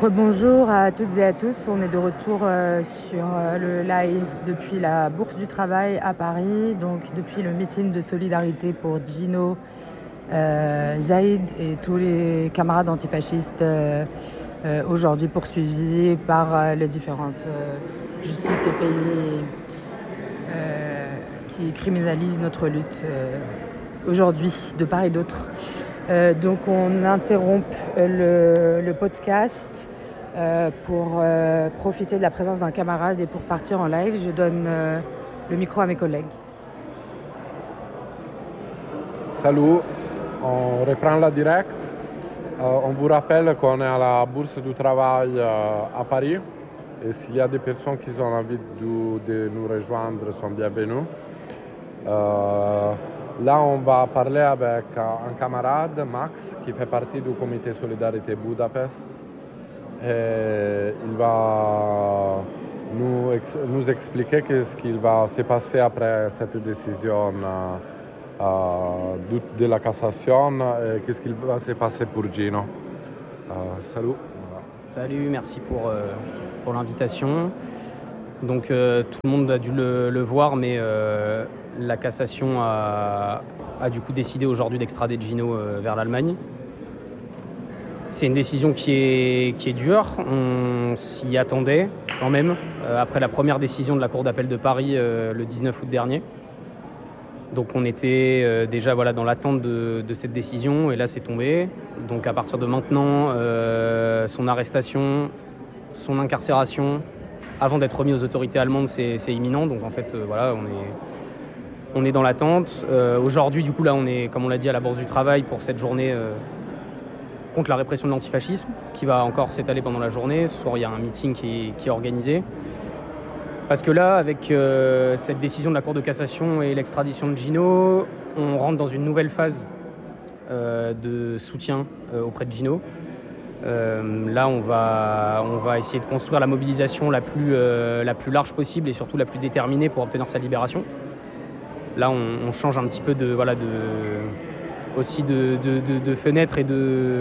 Rebonjour à toutes et à tous, on est de retour sur le live depuis la Bourse du Travail à Paris, donc depuis le meeting de solidarité pour Gino, Zaïd et tous les camarades antifascistes aujourd'hui poursuivis par les différentes justices et pays qui criminalisent notre lutte aujourd'hui de part et d'autre. Donc on interrompt le podcast pour profiter de la présence d'un camarade et pour partir en live. Je donne le micro à mes collègues. Salut, on reprend la direct. On vous rappelle qu'on est à la Bourse du Travail à Paris. Et s'il y a des personnes qui ont envie de nous rejoindre, sont bienvenus. Là, on va parler avec un camarade, Max, qui fait partie du comité Solidarité Budapest. Et il va nous expliquer ce qu'il va se passer après cette décision de la cassation et qu'est-ce qu'il va se passer pour Gino. Salut. Salut, merci pour l'invitation. Donc tout le monde a dû le voir, mais la cassation a du coup décidé aujourd'hui d'extrader Gino vers l'Allemagne. C'est une décision qui est dure, on s'y attendait quand même, après la première décision de la Cour d'appel de Paris le 19 août dernier. Donc on était déjà dans l'attente de cette décision et là c'est tombé. Donc à partir de maintenant, son arrestation, son incarcération, avant d'être remis aux autorités allemandes, c'est imminent. Donc en fait, on est dans l'attente. Aujourd'hui, du coup, là, on est, comme on l'a dit, à la Bourse du Travail pour cette journée contre la répression de l'antifascisme, qui va encore s'étaler pendant la journée. Ce soir, il y a un meeting qui est organisé. Parce que là, avec cette décision de la Cour de cassation et l'extradition de Gino, on rentre dans une nouvelle phase de soutien auprès de Gino. Là, on va essayer de construire la mobilisation la plus large possible et surtout la plus déterminée pour obtenir sa libération. Là, on change un petit peu de fenêtre et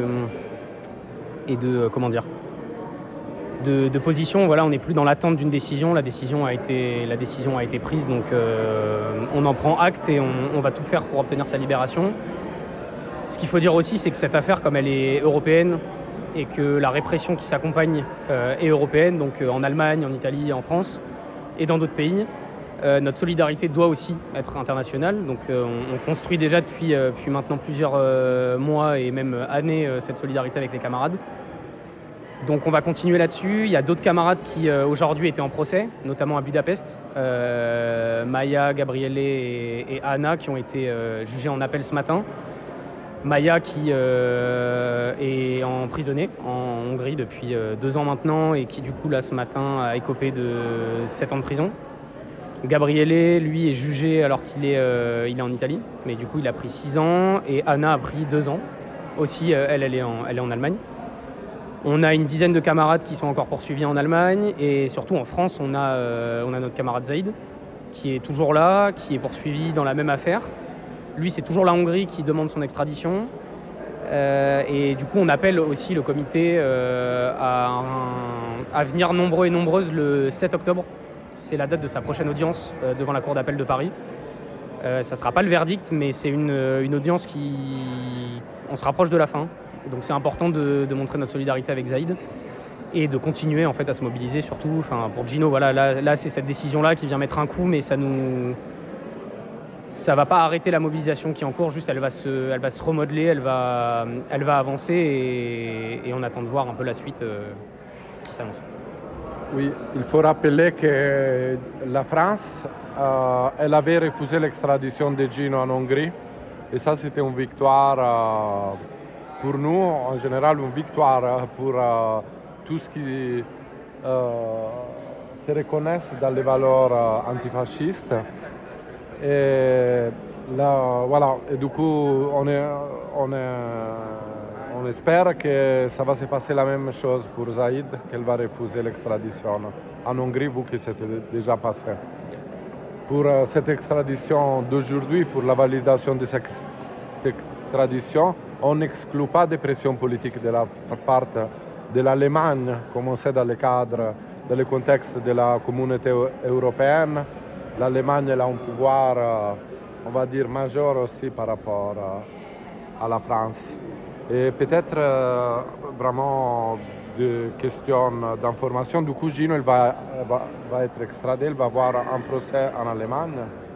de position. Voilà, on n'est plus dans l'attente d'une décision. La décision a été prise, donc on en prend acte et on va tout faire pour obtenir sa libération. Ce qu'il faut dire aussi, c'est que cette affaire, comme elle est européenne, et que la répression qui s'accompagne est européenne, donc en Allemagne, en Italie, en France et dans d'autres pays. Notre solidarité doit aussi être internationale, donc on construit déjà depuis maintenant plusieurs mois et même années cette solidarité avec les camarades. Donc on va continuer là-dessus. Il y a d'autres camarades qui aujourd'hui étaient en procès, notamment à Budapest, Maya, Gabriele et Anna qui ont été jugés en appel ce matin. Maya qui est emprisonnée en Hongrie depuis 2 ans maintenant et qui du coup là ce matin a écopé de 7 ans de prison. Gabriele, lui, est jugé alors qu'il est en Italie, mais du coup il a pris 6 ans et Anna a pris 2 ans. Aussi, elle est en Allemagne. On a une dizaine de camarades qui sont encore poursuivis en Allemagne et surtout en France on a notre camarade Zaïd qui est toujours là, qui est poursuivi dans la même affaire. Lui, c'est toujours la Hongrie qui demande son extradition. Et du coup, on appelle aussi le comité à venir nombreux et nombreuses le 7 octobre. C'est la date de sa prochaine audience devant la Cour d'appel de Paris. Ça ne sera pas le verdict, mais c'est une audience on se rapproche de la fin. Donc c'est important de montrer notre solidarité avec Zaïd et de continuer en fait à se mobiliser, surtout pour Gino. Voilà, là c'est cette décision-là qui vient mettre un coup, mais ça va pas arrêter la mobilisation qui est en cours, juste elle va se remodeler, elle va avancer et on attend de voir un peu la suite qui s'annonce. Oui, il faut rappeler que la France, elle avait refusé l'extradition de Gino en Hongrie et ça c'était une victoire pour nous, en général une victoire pour tout ce qui se reconnaissent dans les valeurs antifascistes. Et là, voilà, et du coup, on espère que ça va se passer la même chose pour Zaïd, qu'elle va refuser l'extradition en Hongrie, vu que c'était déjà passé. Pour cette extradition d'aujourd'hui, pour la validation de cette extradition, on n'exclut pas de pression politique de la part de l'Allemagne, comme on sait dans le contexte de la communauté européenne. L'Allemagne elle a un pouvoir, on va dire, majeur aussi par rapport à la France. Et peut-être vraiment des questions d'information. Du coup, Gino il va être extradé, il va avoir un procès en Allemagne.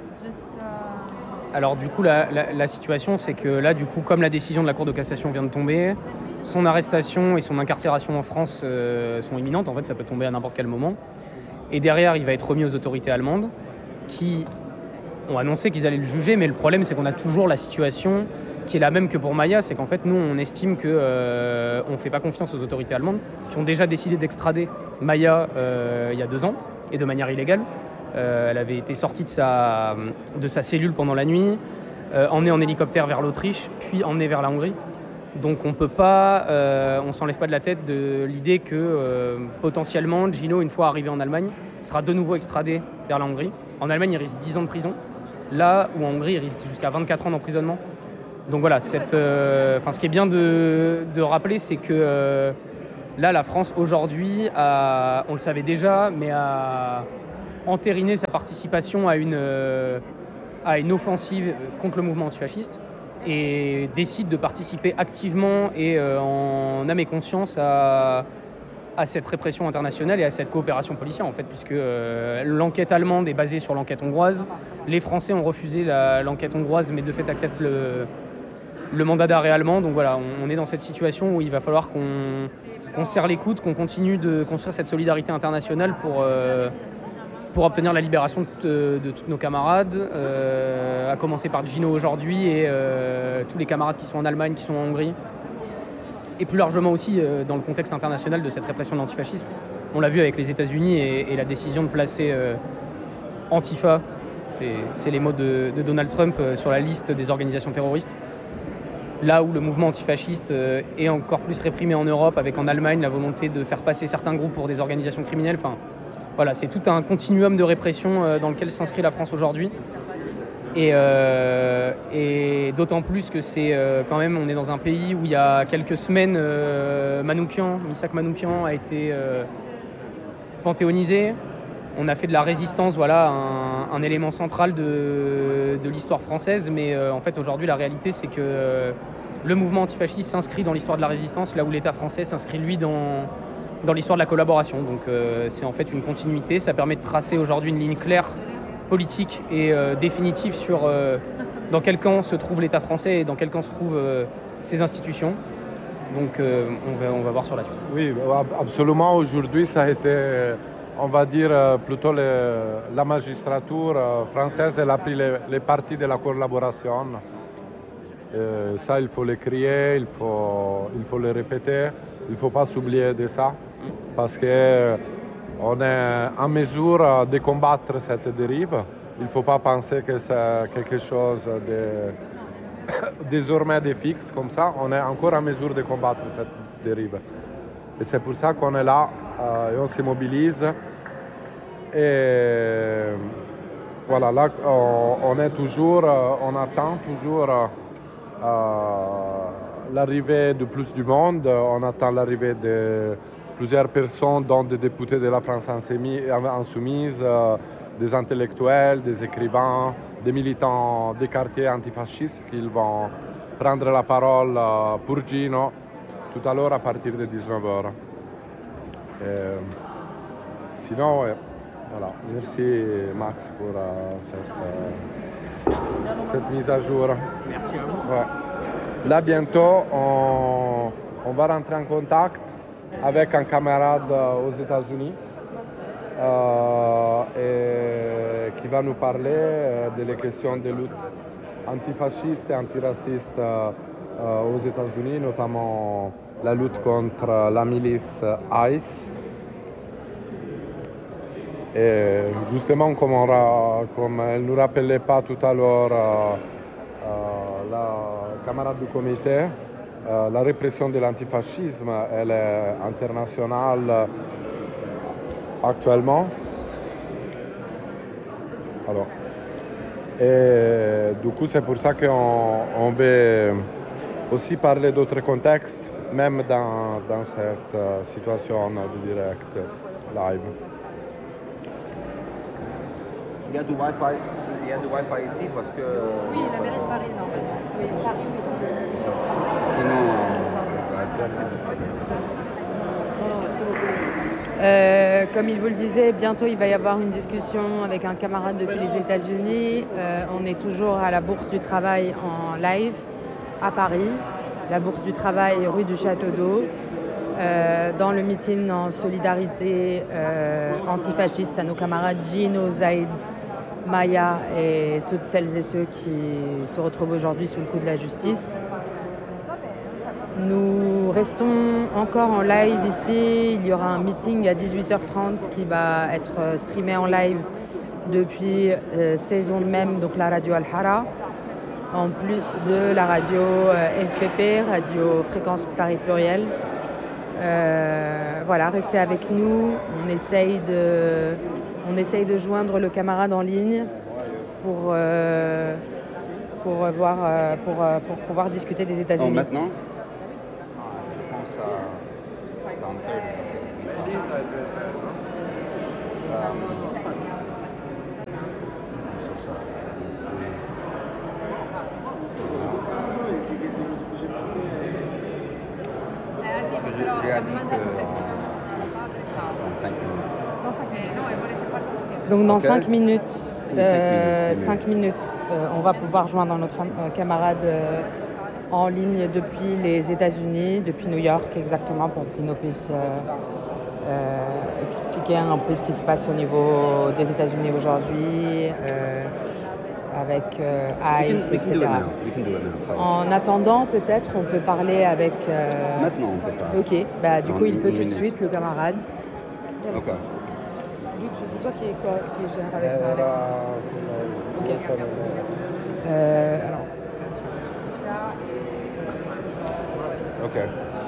Alors du coup, la situation, c'est que là, du coup, comme la décision de la Cour de cassation vient de tomber, son arrestation et son incarcération en France sont imminentes. En fait, ça peut tomber à n'importe quel moment. Et derrière, il va être remis aux autorités allemandes qui ont annoncé qu'ils allaient le juger. Mais le problème, c'est qu'on a toujours la situation qui est la même que pour Maya. C'est qu'en fait, nous, on estime qu'on ne fait pas confiance aux autorités allemandes qui ont déjà décidé d'extrader Maya il y a 2 ans et de manière illégale. Elle avait été sortie de sa cellule pendant la nuit, emmenée en hélicoptère vers l'Autriche, puis emmenée vers la Hongrie. Donc on peut pas, on s'enlève pas de la tête de l'idée que potentiellement Gino, une fois arrivé en Allemagne, sera de nouveau extradé vers la Hongrie. En Allemagne, il risque 10 ans de prison, là où en Hongrie, il risque jusqu'à 24 ans d'emprisonnement. Donc voilà, ce qui est bien de rappeler, c'est que là, la France aujourd'hui, on le savait déjà, mais a entériné sa participation à une offensive contre le mouvement antifasciste et décide de participer activement et en âme et conscience à cette répression internationale et à cette coopération policière, en fait, puisque l'enquête allemande est basée sur l'enquête hongroise. Les Français ont refusé l'enquête hongroise, mais de fait acceptent le mandat d'arrêt allemand. Donc voilà, on est dans cette situation où il va falloir qu'on serre les coudes, qu'on continue de construire cette solidarité internationale pour obtenir la libération de tous nos camarades, à commencer par Gino aujourd'hui et tous les camarades qui sont en Allemagne, qui sont en Hongrie. Et plus largement aussi dans le contexte international de cette répression de l'antifascisme. On l'a vu avec les États-Unis et la décision de placer Antifa, c'est les mots de Donald Trump, sur la liste des organisations terroristes. Là où le mouvement antifasciste est encore plus réprimé en Europe, avec en Allemagne la volonté de faire passer certains groupes pour des organisations criminelles. Enfin, voilà, c'est tout un continuum de répression dans lequel s'inscrit la France aujourd'hui. Et d'autant plus que c'est quand même, on est dans un pays où il y a quelques semaines, Missak Manoukian a été panthéonisé. On a fait de la résistance, voilà, un élément central de l'histoire française. Mais en fait, aujourd'hui, la réalité, c'est que le mouvement antifasciste s'inscrit dans l'histoire de la résistance, là où l'État français s'inscrit, lui, dans l'histoire de la collaboration. Donc c'est en fait une continuité. Ça permet de tracer aujourd'hui une ligne claire, politique et définitive sur dans quel camp se trouve l'État français et dans quel camp se trouvent ses institutions. Donc on va voir sur la suite. Oui, absolument. Aujourd'hui, ça a été, on va dire, plutôt la magistrature française, elle a pris les partis de la collaboration. Ça, il faut le crier, il faut le répéter. Il ne faut pas s'oublier de ça, parce qu'on est en mesure de combattre cette dérive. Il ne faut pas penser que c'est quelque chose de désormais de fixe comme ça. On est encore en mesure de combattre cette dérive. Et c'est pour ça qu'on est là et on se mobilise. Et voilà, là, on attend toujours l'arrivée de plus du monde. On attend l'arrivée de plusieurs personnes, dont des députés de la France insoumise, des intellectuels, des écrivains, des militants des quartiers antifascistes qui vont prendre la parole pour Gino tout à l'heure à partir de 19h. Sinon, voilà. Merci Max pour cette mise à jour. Merci à vous. Ouais. Là, bientôt, on va rentrer en contact avec un camarade aux États-Unis et qui va nous parler des questions de lutte antifasciste et antiraciste aux États-Unis, notamment la lutte contre la milice ICE. Et justement, comme elle ne nous rappelait pas tout à l'heure la camarade du comité, la répression de l'antifascisme, elle est internationale actuellement. Alors, et du coup, c'est pour ça qu'on veut aussi parler d'autres contextes même dans cette situation de direct live. Il y a du Wi-Fi ici parce que... Oui, la mairie de Paris, normalement. Oui, Paris, oui. Sinon, ça va être Comme il vous le disait, bientôt il va y avoir une discussion avec un camarade depuis les États-Unis. On est toujours à la Bourse du Travail en live à Paris, la Bourse du Travail rue du Château d'Eau, dans le meeting en solidarité antifasciste à nos camarades Gino, Zaid, Maya et toutes celles et ceux qui se retrouvent aujourd'hui sous le coup de la justice. Nous restons encore en live ici. Il y aura un meeting à 18h30 qui va être streamé en live depuis saison même, donc la radio Al-Hara, en plus de la radio FPP, radio Fréquence Paris Pluriel. Voilà, restez avec nous. On essaye de joindre le camarade en ligne pour pouvoir discuter des États-Unis. Maintenant j'ai dit que dans 5 minutes. Donc dans Ok. 5 minutes, Cinq minutes, on va pouvoir joindre notre camarade en ligne depuis les États-Unis, depuis New York exactement, pour qu'il nous puisse expliquer un peu ce qui se passe au niveau des États-Unis aujourd'hui, avec ICE, We can do it etc. now. We can do it now. En attendant, peut-être, on peut parler avec... Maintenant, on peut pas. Ok, bah, du Dans coup, il peut une tout de minute. suite, le camarade. Ok. C'est toi qui gère avec Ok. Alors, Ok.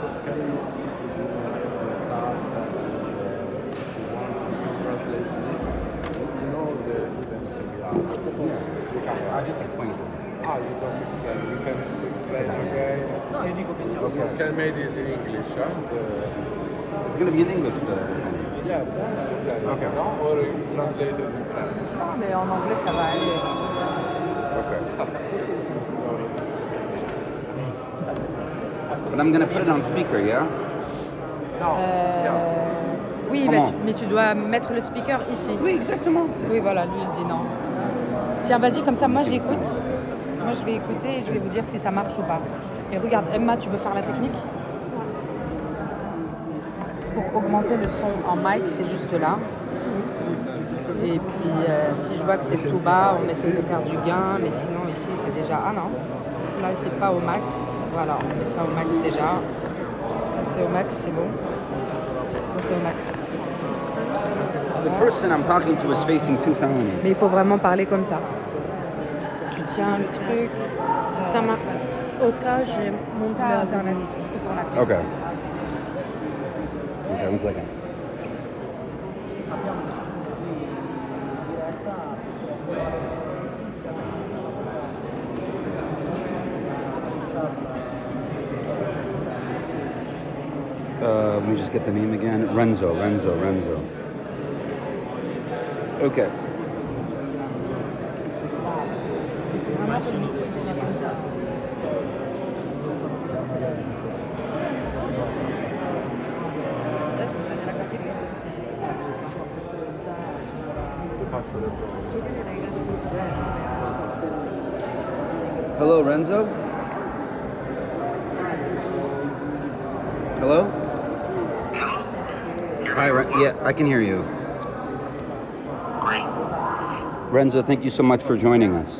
I just explained it. You just explain. You can explain again. No, io dico che siamo... You can make this in English, huh? It's going to be in English. Yes, Okay. No? Or you translate it in French. non, mais en anglais, ça va aller. Okay. But I'm going to put it on speaker, yeah? No. Oui, Comment mais tu dois mettre le speaker ici. Oui, exactement. Oui, voilà, lui, il dit non. Tiens, vas-y, comme ça, moi, j'écoute. Moi, je vais écouter et je vais vous dire si ça marche ou pas. Et regarde, Emma, tu veux faire la technique? Pour augmenter le son en mic, c'est juste là, ici. Et puis, si je vois que c'est tout bas, on essaie de faire du gain, mais sinon, ici, c'est déjà... Ah non, là, c'est pas au max. Voilà, on met ça au max déjà. Là, c'est au max, c'est bon. Bon, c'est au max. The person I'm talking to is facing 2 felonies. Mais il faut vraiment parler comme ça. Tu tiens le truc. Si ça marche. Au cas, j'ai monté à Internet. Pour la clé. Okay. Okay, 1 second. Let me just get the name again. Renzo. Okay. Vraiment, c'est une petite comme ça. Hello, Renzo? Hello? Hi, yeah, I can hear you. Great. Renzo, thank you so much for joining us.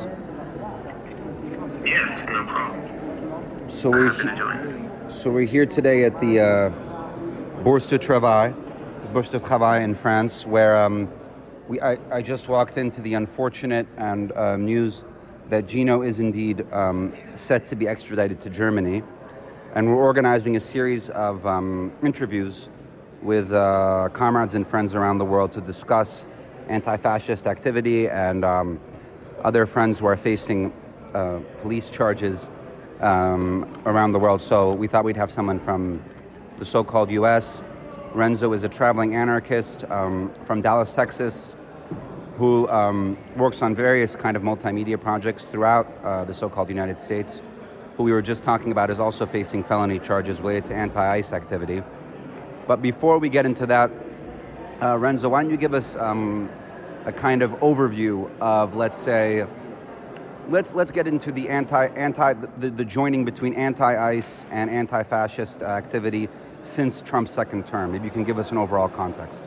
Yes, no problem. So Happy to join. we're here today at the Bourse de Travail in France, where I just walked into the unfortunate and news that Gino is indeed set to be extradited to Germany. And we're organizing a series of interviews with comrades and friends around the world to discuss anti-fascist activity and other friends who are facing police charges around the world. So we thought we'd have someone from the so-called U.S. Renzo is a traveling anarchist from Dallas, Texas, who works on various kind of multimedia projects throughout the so-called United States, who we were just talking about is also facing felony charges related to anti-ICE activity. But before we get into that, Renzo, why don't you give us a kind of overview of, let's say, let's get into the the joining between anti-ICE and anti-fascist activity since Trump's second term. Maybe you can give us an overall context.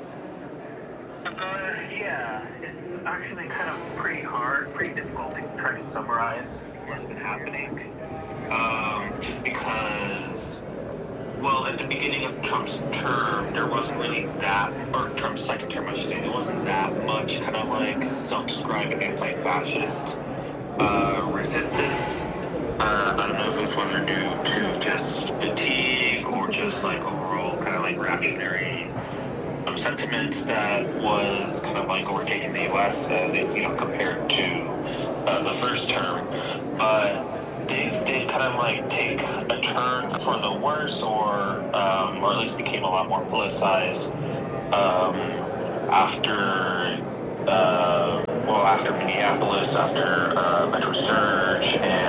Yeah, it's actually kind of pretty difficult to try to summarize what's been happening. Just because, well, at the beginning of Trump's term, there wasn't really that, or Trump's second term, I should say, there wasn't that much kind of like self-described anti-fascist resistance. I don't know if it's whether due to just fatigue or just like overall kind of like reactionary sentiment that was kind of like overtaking the U.S. At least, compared to the first term. But things did kind of like take a turn for the worse, or at least became a lot more politicized after Minneapolis, after Metro Surge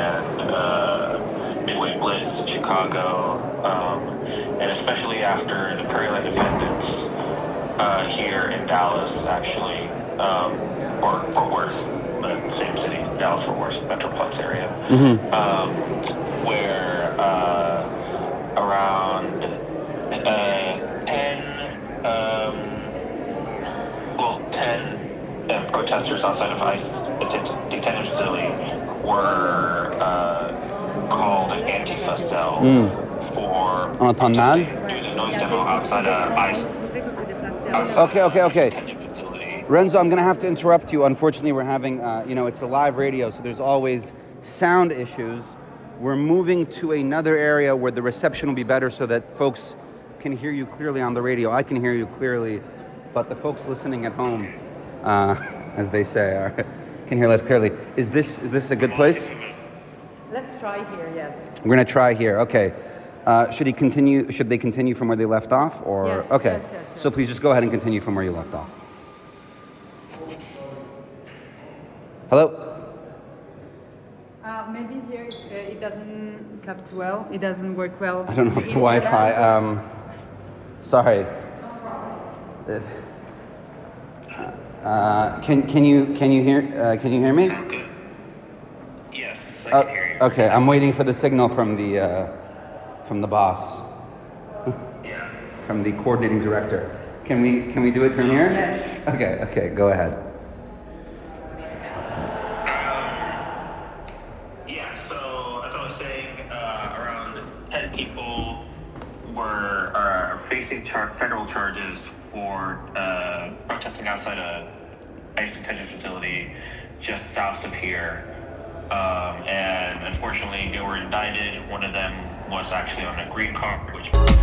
and Midway Blitz in Chicago, and especially after the Prairiland Defendants here in Dallas, actually, or Fort Worth, the same city, Dallas-Fort Worth Metroplex area, where around 10 protesters outside of ICE detention facility were called an Antifa cell for protesting due to noise demo outside of ICE. Okay. Renzo, I'm going to have to interrupt you. Unfortunately, we're having, it's a live radio, so there's always sound issues. We're moving to another area where the reception will be better so that folks can hear you clearly on the radio. I can hear you clearly, but the folks listening at home, as they say, can hear less clearly. Is this a good place? Let's try here, yes. We're going to try here, okay. Should they continue from where they left off? Or Yes, okay. yes. So please just go ahead and continue from where you left off. Hello? Maybe here it doesn't capture well. It doesn't work well. I don't know the Wi-Fi. Sorry. Can you hear me? Yes, I can hear you. Okay, I'm waiting for the signal from the boss. Yeah. From the coordinating director. Can we do it from here? Yes. Okay, go ahead. So as I was saying, around 10 people were facing federal charges for protesting outside a ICE detention facility just south of here. And unfortunately, they were indicted. One of them was actually on a green card, which